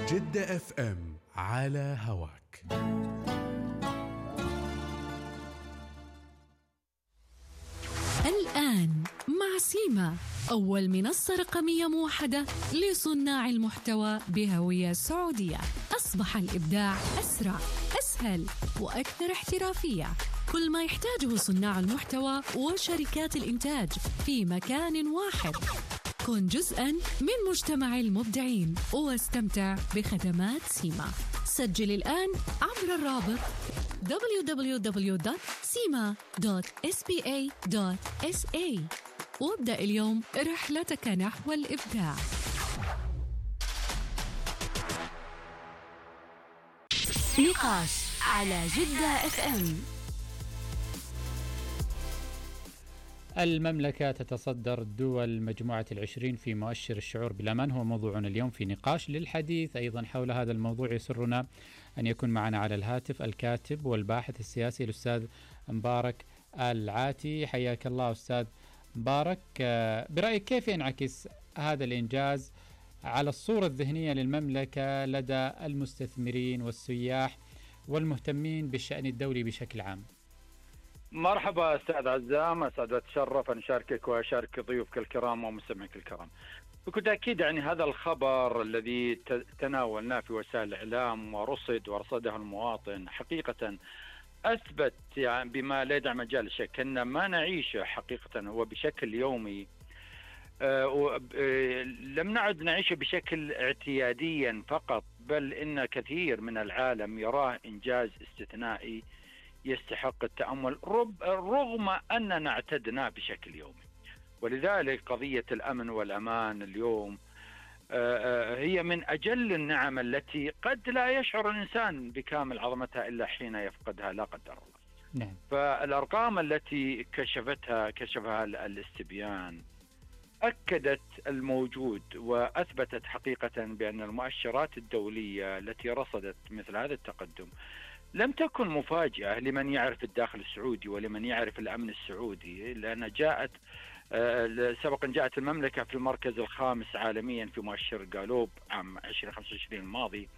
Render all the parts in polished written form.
جدة اف ام على هواك. الآن مع سيما، أول منصة رقمية موحدة لصناع المحتوى بهوية سعودية. أصبح الإبداع أسرع، أسهل وأكثر احترافية. كل ما يحتاجه صناع المحتوى وشركات الإنتاج في مكان واحد. كن جزءاً من مجتمع المبدعين واستمتع بخدمات سيما. سجل الآن عبر الرابط www.sima.spa.sa وابدأ اليوم رحلتك نحو الإبداع. نقاش على جدة اف ام. المملكة تتصدر دول مجموعة 20 في مؤشر الشعور بالأمان، هو موضوعنا اليوم في نقاش. للحديث أيضا حول هذا الموضوع يسرنا أن يكون معنا على الهاتف الكاتب والباحث السياسي الأستاذ مبارك العاتي. حياك الله أستاذ مبارك. برأيك كيف ينعكس هذا الإنجاز على الصورة الذهنية للمملكة لدى المستثمرين والسياح والمهتمين بالشأن الدولي بشكل عام؟ مرحبا أستاذ عزام، أسعد وأتشرف أن أشاركك وأشارك ضيوفك الكرام ومستمعيك الكرام. بكل تأكيد يعني هذا الخبر الذي تناولناه في وسائل الإعلام ورصده المواطن حقيقة أثبت يعني بما لا يدع مجال الشك أن ما نعيشه حقيقة هو بشكل يومي. لم نعد نعيشه بشكل اعتياديا فقط، بل إن كثير من العالم يراه إنجاز استثنائي يستحق التأمل رغم أننا اعتدنا بشكل يومي. ولذلك قضية الأمن والأمان اليوم هي من أجل النعم التي قد لا يشعر الإنسان بكامل عظمتها إلا حين يفقدها لا قدر الله. نعم. فالأرقام التي كشفها الاستبيان أكدت الموجود وأثبتت حقيقة بأن المؤشرات الدولية التي رصدت مثل هذا التقدم لم تكن مفاجئة لمن يعرف الداخل السعودي ولمن يعرف الأمن السعودي، لأن سبقا جاءت المملكة في المركز الخامس عالميا في مؤشر جالوب عام 2025 الماضي.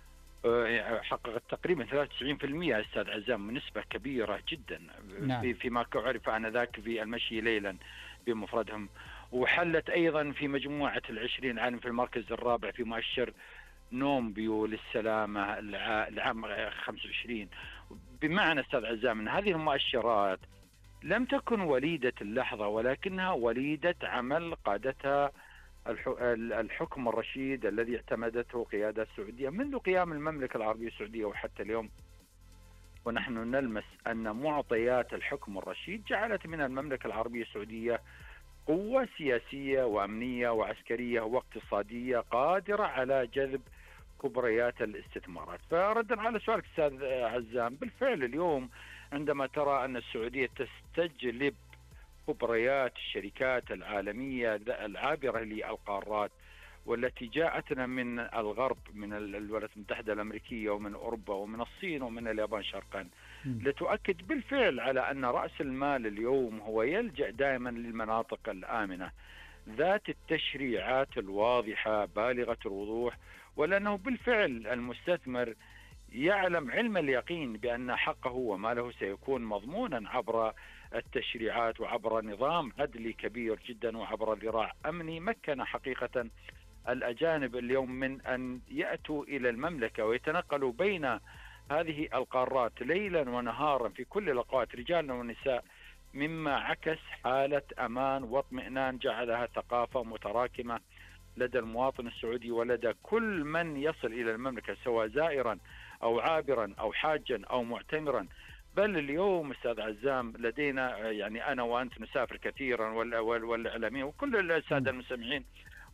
حققت تقريبا 93% أستاذ عزام، نسبة كبيرة جدا. نعم. فيما عرف آنذاك في المشي ليلا بمفردهم. وحلت أيضا في مجموعة 20 عالم في المركز الرابع في مؤشر نومبيو للسلامة العام 25. بمعنى أستاذ عزام أن هذه المؤشرات لم تكن وليدة اللحظة، ولكنها وليدة عمل قادتها الحكم الرشيد الذي اعتمدته قيادة السعودية منذ قيام المملكة العربية السعودية وحتى اليوم. ونحن نلمس أن معطيات الحكم الرشيد جعلت من المملكة العربية السعودية قوة سياسية وأمنية وعسكرية واقتصادية قادرة على جذب كبريات الاستثمارات. فردا على سؤالك أستاذ عزام، بالفعل اليوم عندما ترى أن السعودية تستجلب كبريات الشركات العالمية العابرة للقارات والتي جاءتنا من الغرب، من الولايات المتحدة الأمريكية ومن أوروبا ومن الصين ومن اليابان شرقا، لتؤكد بالفعل على أن رأس المال اليوم هو يلجأ دائما للمناطق الآمنة ذات التشريعات الواضحة بالغة الوضوح، ولأنه بالفعل المستثمر يعلم علم اليقين بأن حقه وماله سيكون مضمونا عبر التشريعات وعبر نظام عدلي كبير جدا وعبر ذراع أمني مكن حقيقة الأجانب اليوم من أن يأتوا إلى المملكة ويتنقلوا بين هذه القارات ليلا ونهارا في كل الأوقات رجالا ونساء، مما عكس حالة أمان واطمئنان جعلها ثقافة متراكمة لدى المواطن السعودي ولدى كل من يصل إلى المملكة سواء زائرا أو عابرا أو حاجا أو معتمرا. بل اليوم أستاذ عزام لدينا يعني أنا وأنت نسافر كثيرا والإعلاميين وكل السادة المستمعين،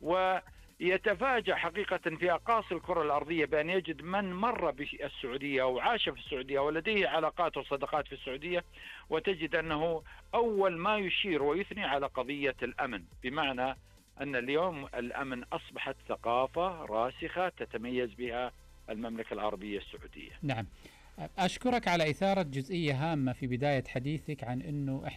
ويتفاجأ حقيقة في أقاصي الكرة الأرضية بأن يجد من مر بالسعودية أو عاش في السعودية ولديه علاقات وصداقات في السعودية، وتجد أنه أول ما يشير ويثني على قضية الأمن، بمعنى أن اليوم الأمن أصبحت ثقافة راسخة تتميز بها المملكة العربية السعودية. نعم. أشكرك على إثارة جزئية هامة في بداية حديثك عن أنه